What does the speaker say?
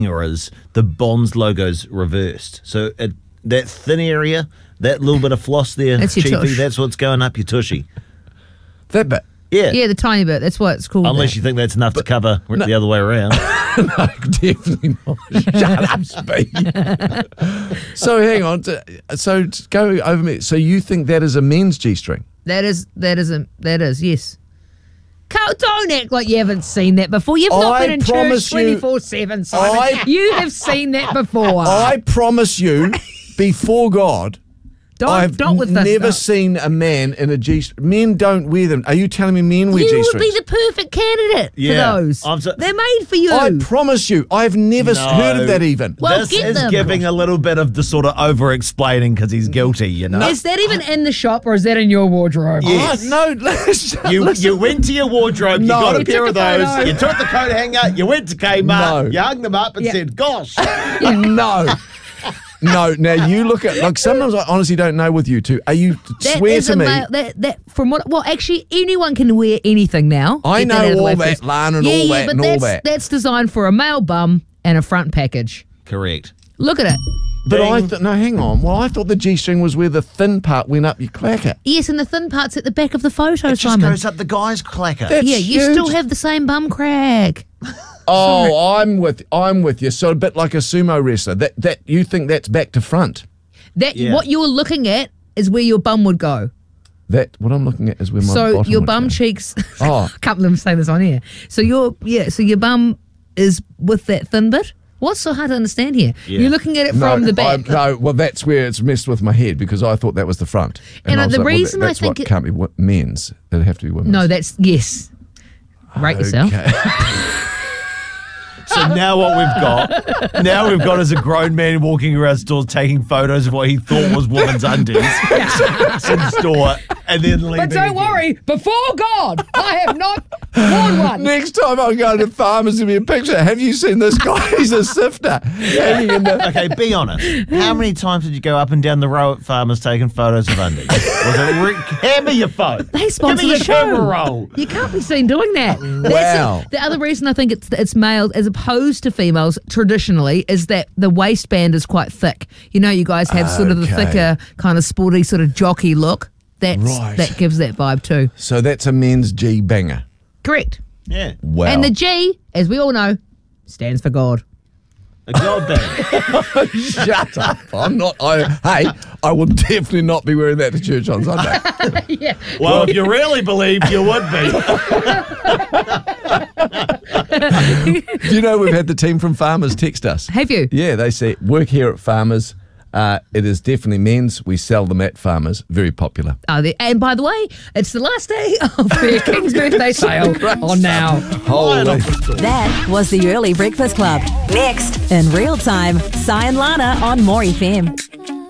is the Bonds logo's reversed. So that thin area, that little bit of floss there, That's your cheapy, tush. that's what's going up your tushy. That bit. Yeah. Yeah, the tiny bit. That's what it's called. Unless you think that's enough to cover the other way around. No, definitely not. Shut up, Speed. So hang on. So go over me. So you think that is a men's G-string? That is, yes. Carl, don't act like you haven't seen that before. You've not I been in church promise you- 24/7, Simon. You have seen that before. I promise you, before God, I've with this never stuff. seen a man in a G-string. Men don't wear them. Are you telling me men wear You would G-strings? be the perfect candidate Yeah. for those. I'm so- They're made for you. I promise you, I've never heard of that even. Well, this get is them. giving a little bit of the sort of over-explaining because he's guilty, you know? Is that even in the shop or is that in your wardrobe? Yes. Oh, no, listen. You went to your wardrobe, you No. got a You pair took of a those, photo. you took the coat hanger, you went to Kmart, No. you hung them up and Yeah. said, gosh. No. No, now you look at, like, sometimes I honestly don't know with you two. Are you, That swear is to a me. male, that from what? Well, actually, anyone can wear anything now. I Get know out of the all way that, first. Lan, and yeah, all yeah, that but and all that's, that. That's designed for a male bum and a front package. Correct. Look at it. But I Ding. thought, no, hang on. Well, I thought the G-string was where the thin part went up your clacker. Yes, and the thin part's at the back of the photo, It just Simon. goes up the guy's clacker. That's Yeah, you huge. still have the same bum crack. Oh, I'm with you. So a bit like a sumo wrestler. That you think that's back to front. That Yeah. what you're looking at is where your bum would go. That what I'm looking at is where my So bottom your would bum go. cheeks. Oh. I can't believe I'm saying this on here. So your bum is with that thin bit. What's so hard to understand here? Yeah. You're looking at it from the back. No, well, that's where it's messed with my head because I thought that was the front. And I was the like, well, reason I that's think what it- can't be men's. It'd have to be women's. No, that's yes. Rate yourself. Okay. So now what we've got is a grown man walking around stores taking photos of what he thought was women's undies in store and then leaving. But don't again. worry, before God, I have not worn one. Next time I go to farmers, give me a picture. Have you seen this guy? He's a sifter. Hanging in the- Okay, be honest. How many times did you go up and down the row at Farmers taking photos of undies? Was it hammer your phone? They sponsor Give me the a show. camera roll. You can't be seen doing that. Wow. The other reason I think it's male as opposed to females traditionally is that the waistband is quite thick. You know, you guys have sort of the Okay. thicker, kind of sporty, sort of jockey look. Right. That gives that vibe too. So that's a men's G banger. Correct. Yeah, Wow. And the G, as we all know, stands for God. a god bang. Shut up. I'm not. Hey, I will definitely not be wearing that to church on Sunday. Yeah. Well, if you really believe, you would be. Do you know we've had the team from Farmers text us? Have you? Yeah, they say, work here at Farmers. It is definitely men's. We sell them at Farmers. Very popular. And by the way, it's the last day of their King's Birthday sale on now. Holy. That was the Early Breakfast Club. Next, in real time, Cy and Lana on More FM.